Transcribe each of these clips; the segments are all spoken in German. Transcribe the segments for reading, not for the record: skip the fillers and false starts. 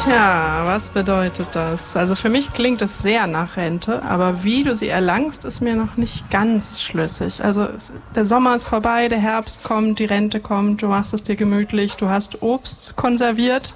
Tja, was bedeutet das? Also für mich klingt es sehr nach Rente, aber wie du sie erlangst, ist mir noch nicht ganz schlüssig. Also der Sommer ist vorbei, der Herbst kommt, die Rente kommt, du machst es dir gemütlich, du hast Obst konserviert.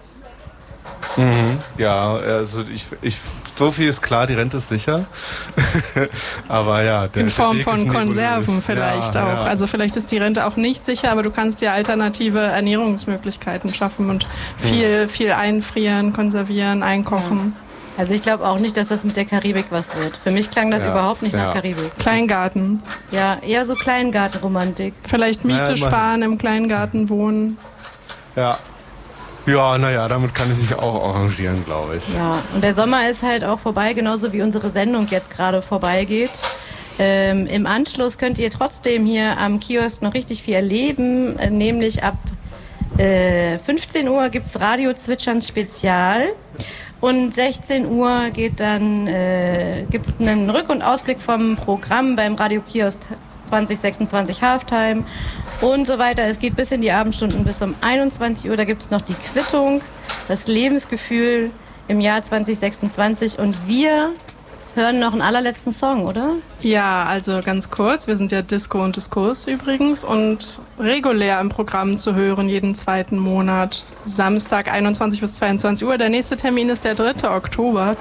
Ja, also ich so viel ist klar, die Rente ist sicher. Aber ja, in Form Weg von ist Konserven nebulös. vielleicht auch. Ja. Also vielleicht ist die Rente auch nicht sicher, aber du kannst dir alternative Ernährungsmöglichkeiten schaffen und viel einfrieren, konservieren, einkochen. Also ich glaube auch nicht, dass das mit der Karibik was wird. Für mich klang das überhaupt nicht nach Karibik. Kleingarten. Ja, eher so Kleingartenromantik. Vielleicht Miete sparen, im Kleingarten wohnen. Ja. Ja, naja, damit kann ich mich auch arrangieren, glaube ich. Ja, und der Sommer ist halt auch vorbei, genauso wie unsere Sendung jetzt gerade vorbeigeht. Im Anschluss könnt ihr trotzdem hier am Kiosk noch richtig viel erleben, nämlich ab 15 Uhr gibt's Radio Zwitschern Spezial und 16 Uhr gibt's einen Rück- und Ausblick vom Programm beim Radio Kiosk 2026 Halftime und so weiter. Es geht bis in die Abendstunden, bis um 21 Uhr. Da gibt es noch die Quittung, das Lebensgefühl im Jahr 2026. Und wir hören noch einen allerletzten Song, oder? Ja, also ganz kurz. Wir sind ja Disco und Diskurs übrigens und regulär im Programm zu hören jeden zweiten Monat. Samstag 21 bis 22 Uhr. Der nächste Termin ist der 3. Oktober.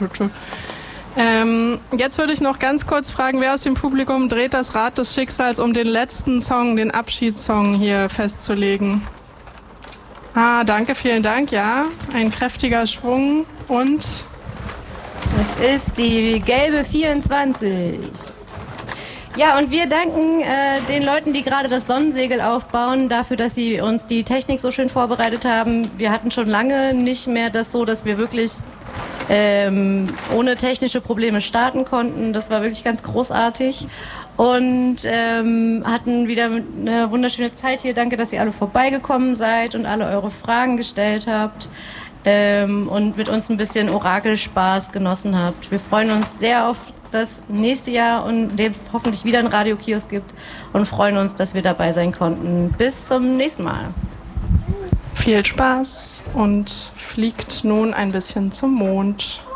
Jetzt würde ich noch ganz kurz fragen, wer aus dem Publikum dreht das Rad des Schicksals, um den letzten Song, den Abschiedssong hier festzulegen? Danke, vielen Dank, ja. Ein kräftiger Schwung und... Das ist die gelbe 24. Ja, und wir danken den Leuten, die gerade das Sonnensegel aufbauen, dafür, dass sie uns die Technik so schön vorbereitet haben. Wir hatten schon lange nicht mehr das so, dass wir wirklich ohne technische Probleme starten konnten. Das war wirklich ganz großartig und hatten wieder eine wunderschöne Zeit hier. Danke, dass ihr alle vorbeigekommen seid und alle eure Fragen gestellt habt und mit uns ein bisschen Orakelspaß genossen habt. Wir freuen uns sehr auf das nächste Jahr, in dem es hoffentlich wieder einen Radiokiosk gibt und freuen uns, dass wir dabei sein konnten. Bis zum nächsten Mal. Viel Spaß und fliegt nun ein bisschen zum Mond.